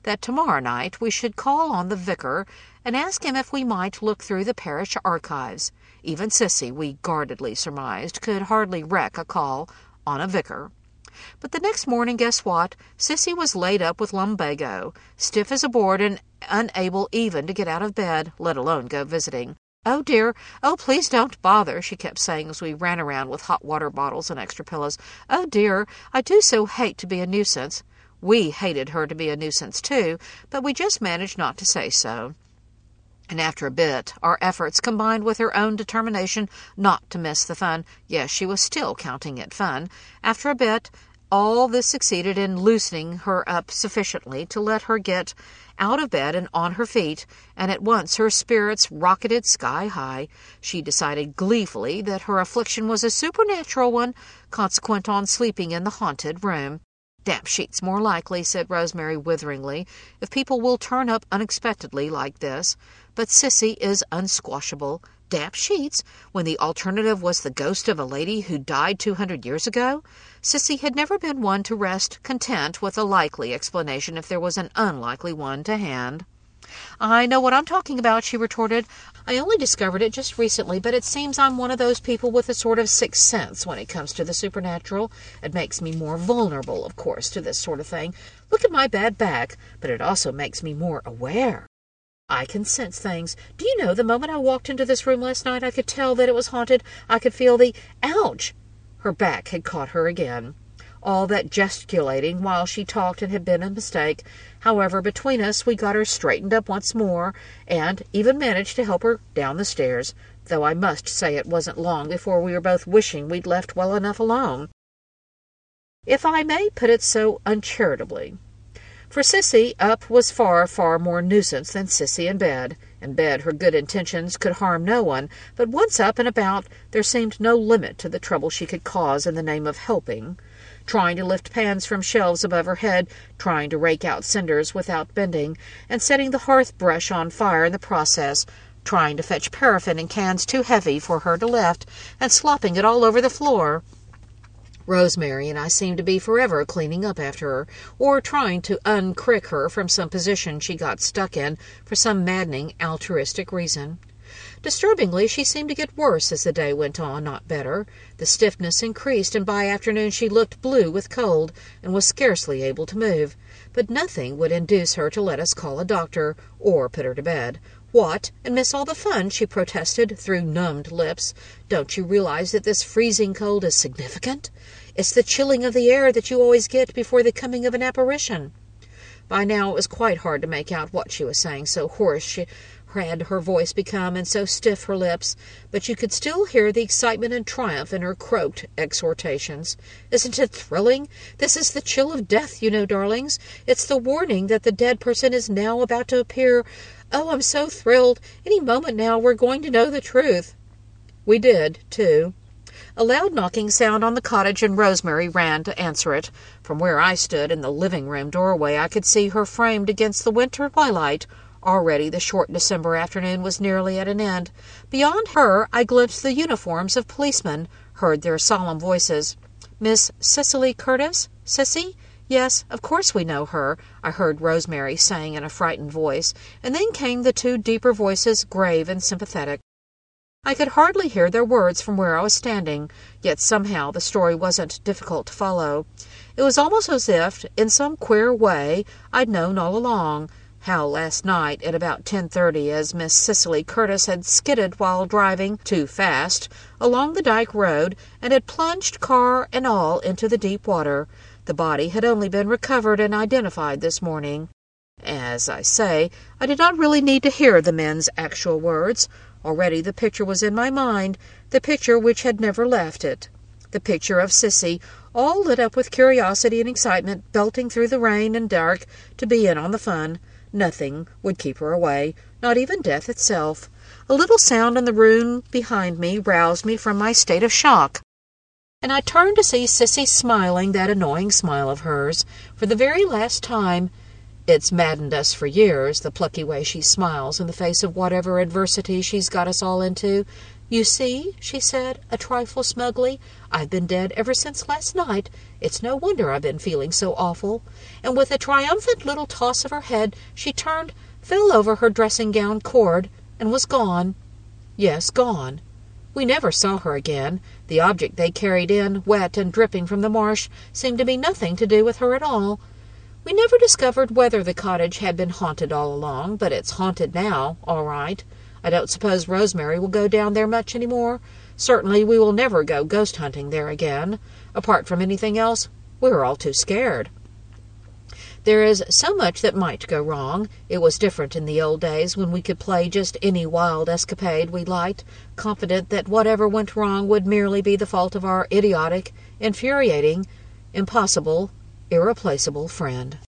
that tomorrow night we should call on the vicar and ask him if we might look through the parish archives. Even Sissy, we guardedly surmised, could hardly reck a call on a vicar. But the next morning, guess what? Sissy was laid up with lumbago, stiff as a board and unable even to get out of bed, let alone go visiting. "Oh, dear, oh, please don't bother," she kept saying as we ran around with hot water bottles and extra pillows. "Oh, dear, I do so hate to be a nuisance." We hated her to be a nuisance, too, but we just managed not to say so. And after a bit, our efforts combined with her own determination not to miss the fun, yes, she was still counting it fun, after a bit, all this succeeded in loosening her up sufficiently to let her get out of bed and on her feet, and at once her spirits rocketed sky-high. She decided gleefully that her affliction was a supernatural one, consequent on sleeping in the haunted room. "Damp sheets, more likely," said Rosemary witheringly, "if people will turn up unexpectedly like this. But Sissy is unsquashable. Damp sheets, when the alternative was the ghost of a lady who died 200 years ago? Sissy had never been one to rest content with a likely explanation if there was an unlikely one to hand. "I know what I'm talking about," she retorted. "I only discovered it just recently, but it seems I'm one of those people with a sort of sixth sense when it comes to the supernatural. It makes me more vulnerable, of course, to this sort of thing. Look at my bad back, but it also makes me more aware. I can sense things. Do you know, the moment I walked into this room last night, I could tell that it was haunted. I could feel the... Ouch!" Her back had caught her again. All that gesticulating while she talked had been a mistake. However, between us we got her straightened up once more, and even managed to help her down the stairs, though I must say it wasn't long before we were both wishing we'd left well enough alone, if I may put it so uncharitably. For Sissy up was far, far more nuisance than Sissy in bed. In bed her good intentions could harm no one, but once up and about there seemed no limit to the trouble she could cause in the name of helping. Trying to lift pans from shelves above her head, trying to rake out cinders without bending, and setting the hearth brush on fire in the process, trying to fetch paraffin in cans too heavy for her to lift, and slopping it all over the floor. Rosemary and I seemed to be forever cleaning up after her, or trying to uncrick her from some position she got stuck in for some maddening altruistic reason. Disturbingly, she seemed to get worse as the day went on, not better. The stiffness increased, and by afternoon she looked blue with cold, and was scarcely able to move. But nothing would induce her to let us call a doctor, or put her to bed. "What, and miss all the fun?" she protested through numbed lips. "Don't you realize that this freezing cold is significant? It's the chilling of the air that you always get before the coming of an apparition." By now it was quite hard to make out what she was saying, so hoarse had her voice become, and so stiff her lips, but you could still hear the excitement and triumph in her croaked exhortations. "Isn't it thrilling? This is the chill of death, you know, darlings. It's the warning that the dead person is now about to appear. Oh, I'm so thrilled. Any moment now we're going to know the truth." We did, too. A loud knocking sound on the cottage, and Rosemary ran to answer it. From where I stood in the living-room doorway I could see her framed against the winter twilight. Already the short December afternoon was nearly at an end. Beyond her I glimpsed the uniforms of policemen, heard their solemn voices. "Miss Cicely Curtis? Sissy? Yes, of course we know her," I heard Rosemary saying in a frightened voice, and then came the two deeper voices, grave and sympathetic. I could hardly hear their words from where I was standing, yet somehow the story wasn't difficult to follow. It was almost as if, in some queer way, I'd known all along how last night at about 10:30, as Miss Cicely Curtis had skidded while driving too fast along the Dyke Road, and had plunged car and all into the deep water. The body had only been recovered and identified this morning. As I say, I did not really need to hear the men's actual words. Already the picture was in my mind, the picture which had never left it. The picture of Sissy, all lit up with curiosity and excitement, belting through the rain and dark to be in on the fun. Nothing would keep her away, not even death itself. A little sound in the room behind me roused me from my state of shock, and I turned to see Sissy smiling that annoying smile of hers for the very last time. It's maddened us for years, the plucky way she smiles in the face of whatever adversity she's got us all into. "You see," she said, a trifle smugly, "I've been dead ever since last night. It's no wonder I've been feeling so awful." And with a triumphant little toss of her head, she turned, fell over her dressing-gown cord, and was gone. Yes, gone. We never saw her again. The object they carried in, wet and dripping from the marsh, seemed to be nothing to do with her at all. We never discovered whether the cottage had been haunted all along, but it's haunted now, all right. I don't suppose Rosemary will go down there much any more. Certainly we will never go ghost hunting there again. Apart from anything else, we're all too scared. There is so much that might go wrong. It was different in the old days when we could play just any wild escapade we liked, confident that whatever went wrong would merely be the fault of our idiotic, infuriating, impossible, irreplaceable friend.